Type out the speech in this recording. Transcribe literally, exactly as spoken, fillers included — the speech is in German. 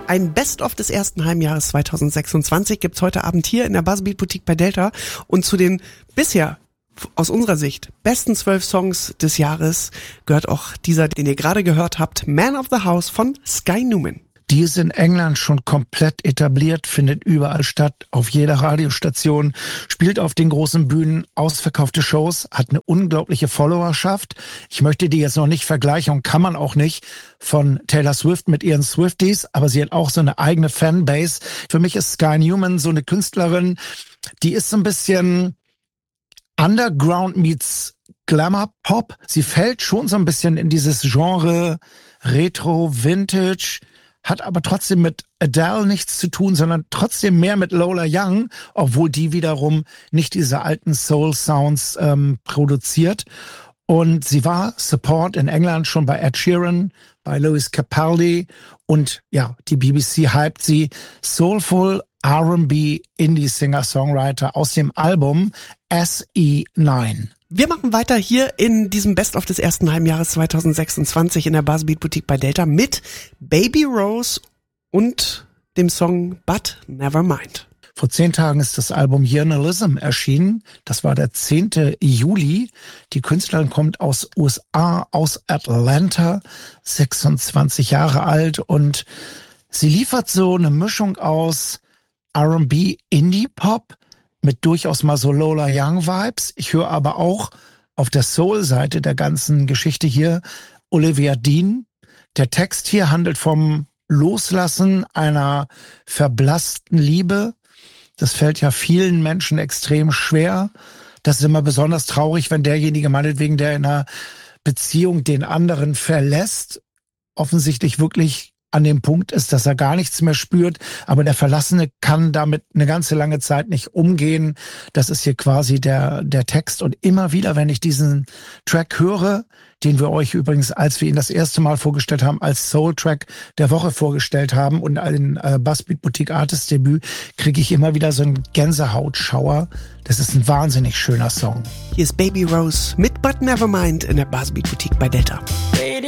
Ein Best-of des ersten Halbjahres zweitausendsechsundzwanzig gibt's heute Abend hier in der Buzzbeat Boutique bei Delta. Und zu den bisher, aus unserer Sicht, besten zwölf Songs des Jahres gehört auch dieser, den ihr gerade gehört habt, Man of the House von Sky Newman. Die ist in England schon komplett etabliert, findet überall statt, auf jeder Radiostation, spielt auf den großen Bühnen, ausverkaufte Shows, hat eine unglaubliche Followerschaft. Ich möchte die jetzt noch nicht vergleichen und kann man auch nicht von Taylor Swift mit ihren Swifties, aber sie hat auch so eine eigene Fanbase. Für mich ist Sky Newman so eine Künstlerin, die ist so ein bisschen Underground meets Glamour Pop. Sie fällt schon so ein bisschen in dieses Genre Retro, Vintage, hat aber trotzdem mit Adele nichts zu tun, sondern trotzdem mehr mit Lola Young, obwohl die wiederum nicht diese alten Soul-Sounds ähm, produziert. Und sie war Support in England schon bei Ed Sheeran, bei Lewis Capaldi und ja, die B B C hypt sie. Soulful R and B Indie-Singer-Songwriter aus dem Album S E neun. Wir machen weiter hier in diesem Best-of des ersten Halbjahres zweitausendsechsundzwanzig in der Buzzbeat Boutique bei Delta mit Baby Rose und dem Song But Nevermind. Vor zehn Tagen ist das Album Journalism erschienen. Das war der zehnte Juli. Die Künstlerin kommt aus U S A, aus Atlanta, sechsundzwanzig Jahre alt und sie liefert so eine Mischung aus R and B Indie-Pop mit durchaus mal so Lola Young-Vibes. Ich höre aber auch auf der Soul-Seite der ganzen Geschichte hier Olivia Dean. Der Text hier handelt vom Loslassen einer verblassten Liebe. Das fällt ja vielen Menschen extrem schwer. Das ist immer besonders traurig, wenn derjenige meinetwegen, der in einer Beziehung den anderen verlässt, offensichtlich wirklich an dem Punkt ist, dass er gar nichts mehr spürt, aber der Verlassene kann damit eine ganze lange Zeit nicht umgehen. Das ist hier quasi der der Text und immer wieder, wenn ich diesen Track höre, den wir euch übrigens, als wir ihn das erste Mal vorgestellt haben, als Soul-Track der Woche vorgestellt haben und ein äh, Buzzbeat Boutique Artist Debüt, kriege ich immer wieder so einen Gänsehautschauer. Das ist ein wahnsinnig schöner Song. Hier ist Baby Rose mit But Nevermind in der Buzzbeat Boutique bei Delta.